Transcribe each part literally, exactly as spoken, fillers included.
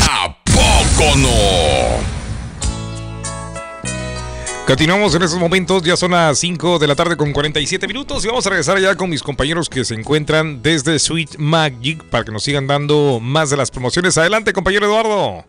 ¿A poco no? Continuamos en estos momentos, ya son las cinco de la tarde con cuarenta y siete minutos y vamos a regresar ya con mis compañeros que se encuentran desde Sweet Magic para que nos sigan dando más de las promociones. Adelante, compañero Eduardo.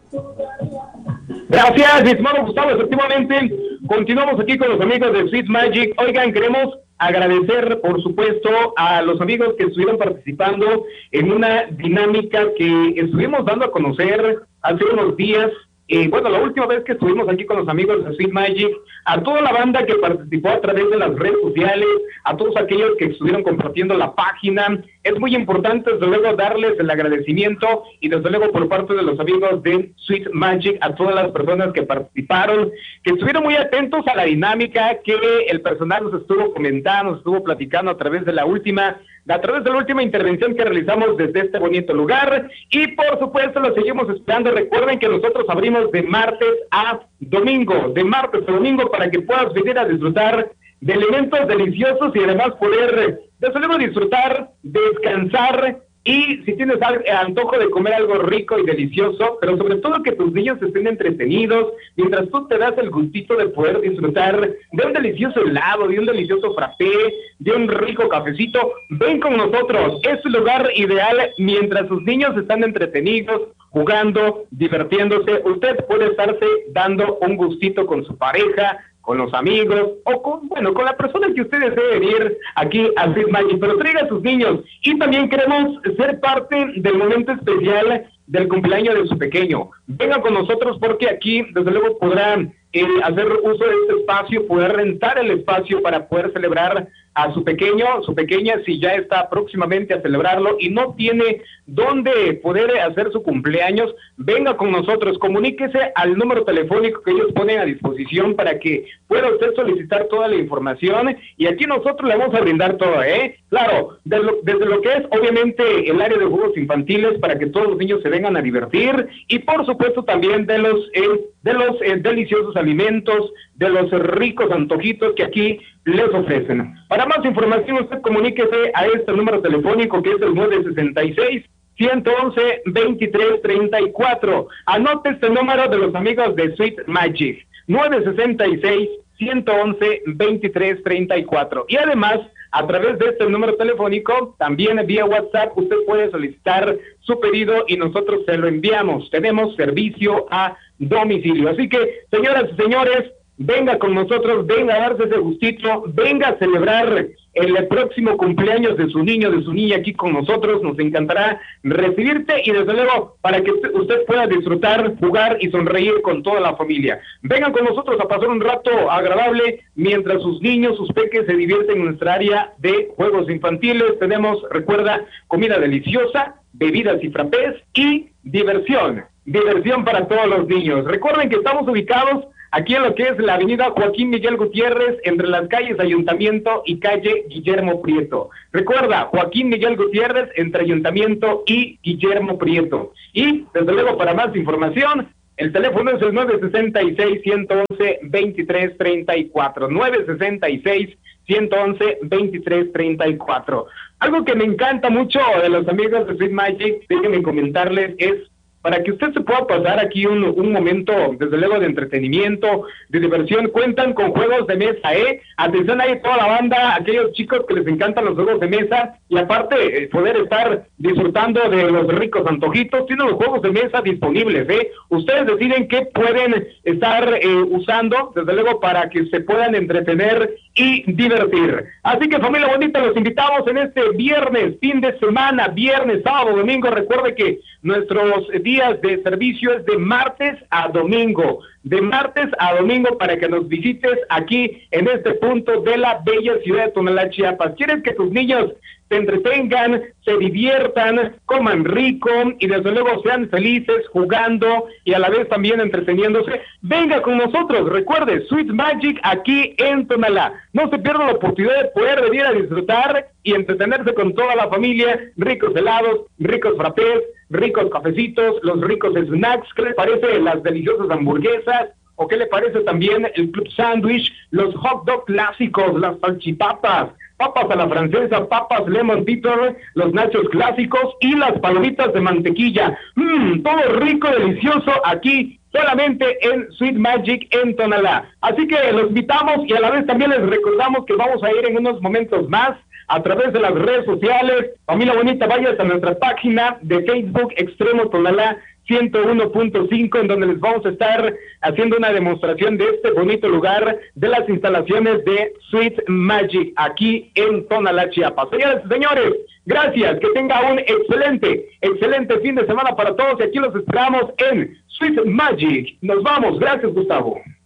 Gracias, mi estimado Gustavo. Efectivamente, continuamos aquí con los amigos de Sweet Magic. Oigan, queremos agradecer, por supuesto, a los amigos que estuvieron participando en una dinámica que estuvimos dando a conocer hace unos días. Eh, bueno, la última vez que estuvimos aquí con los amigos de Sweet Magic, a toda la banda que participó a través de las redes sociales, a todos aquellos que estuvieron compartiendo la página, es muy importante desde luego darles el agradecimiento y desde luego por parte de los amigos de Sweet Magic, a todas las personas que participaron, que estuvieron muy atentos a la dinámica que el personal nos estuvo comentando, nos estuvo platicando a través de la última a través de la última intervención que realizamos desde este bonito lugar, y por supuesto lo seguimos esperando. Recuerden que nosotros abrimos de martes a domingo, de martes a domingo, para que puedas venir a disfrutar de alimentos deliciosos y además poder, desde luego, disfrutar, descansar, y si tienes antojo de comer algo rico y delicioso, pero sobre todo que tus niños estén entretenidos, mientras tú te das el gustito de poder disfrutar de un delicioso helado, de un delicioso frappé, de un rico cafecito, ven con nosotros. Es un lugar ideal mientras sus niños están entretenidos, jugando, divirtiéndose. Usted puede estarse dando un gustito con su pareja, con los amigos, o con, bueno, con la persona que usted desee venir aquí a Sweet Magic, pero traiga a sus niños. Y también queremos ser parte del momento especial del cumpleaños de su pequeño. Vengan con nosotros porque aquí, desde luego, podrán eh, hacer uso de este espacio, poder rentar el espacio para poder celebrar a su pequeño, su pequeña, si ya está próximamente a celebrarlo y no tiene dónde poder hacer su cumpleaños, venga con nosotros, comuníquese al número telefónico que ellos ponen a disposición para que pueda usted solicitar toda la información, y aquí nosotros le vamos a brindar todo, ¿eh? Claro, desde lo, desde lo que es obviamente el área de juegos infantiles para que todos los niños se vengan a divertir, y por supuesto también de los, eh, de los eh, deliciosos alimentos, de los ricos antojitos que aquí les ofrecen. Para más información, usted comuníquese a este número telefónico que es el nueve sesenta y seis, ciento once, veintitrés treinta y cuatro. Anote este número de los amigos de Sweet Magic, nueve sesenta y seis, ciento once, veintitrés treinta y cuatro. Y además, a través de este número telefónico, también vía WhatsApp, usted puede solicitar su pedido y nosotros se lo enviamos. Tenemos servicio a domicilio. Así que, señoras y señores, venga con nosotros, venga a darse ese gustito, venga a celebrar el próximo cumpleaños de su niño, de su niña aquí con nosotros. Nos encantará recibirte y desde luego para que usted pueda disfrutar, jugar y sonreír con toda la familia. Vengan con nosotros a pasar un rato agradable mientras sus niños, sus peques se divierten en nuestra área de juegos infantiles. Tenemos, recuerda, comida deliciosa, bebidas y frappés y diversión. Diversión para todos los niños. Recuerden que estamos ubicados aquí en lo que es la avenida Joaquín Miguel Gutiérrez, entre las calles Ayuntamiento y calle Guillermo Prieto. Recuerda, Joaquín Miguel Gutiérrez, entre Ayuntamiento y Guillermo Prieto. Y, desde luego, para más información, el teléfono es el nueve sesenta y seis, ciento once, veintitrés treinta y cuatro. nueve sesenta y seis, ciento once, veintitrés treinta y cuatro. Algo que me encanta mucho de los amigos de Sweet Magic, déjenme comentarles, es para que usted se pueda pasar aquí un, un momento, desde luego, de entretenimiento, de diversión. Cuentan con juegos de mesa, ¿eh? Atención ahí toda la banda, aquellos chicos que les encantan los juegos de mesa, y aparte, eh, poder estar disfrutando de los ricos antojitos. Tienen los juegos de mesa disponibles, ¿eh? Ustedes deciden qué pueden estar eh, usando, desde luego, para que se puedan entretener y divertir. Así que, familia bonita, los invitamos en este viernes, fin de semana, viernes, sábado, domingo. Recuerde que nuestros días de servicio es de martes a domingo, de martes a domingo, para que nos visites aquí en este punto de la bella ciudad de Tonalá, Chiapas. ¿Quieres que tus niños se entretengan, se diviertan, coman rico y desde luego sean felices jugando y a la vez también entreteniéndose? Venga con nosotros. Recuerde, Sweet Magic aquí en Tonalá. No se pierda la oportunidad de poder venir a disfrutar y entretenerse con toda la familia. Ricos helados, ricos frappés, ricos cafecitos, los ricos snacks. ¿Qué les parece las deliciosas hamburguesas? ¿O qué le parece también el club sándwich, los hot dog clásicos, las salchipapas, papas a la francesa, papas lemon pepper, los nachos clásicos y las palomitas de mantequilla. Mmm, todo rico, delicioso aquí solamente en Sweet Magic en Tonalá. Así que los invitamos y a la vez también les recordamos que vamos a ir en unos momentos más a través de las redes sociales. Familia bonita, vayas a nuestra página de Facebook Extremo Tonalá ciento uno punto cinco, en donde les vamos a estar haciendo una demostración de este bonito lugar de las instalaciones de Sweet Magic aquí en Tonalá, Chiapas. Señores y señores, gracias, que tenga un excelente, excelente fin de semana para todos y aquí los esperamos en Sweet Magic. Nos vamos, gracias Gustavo.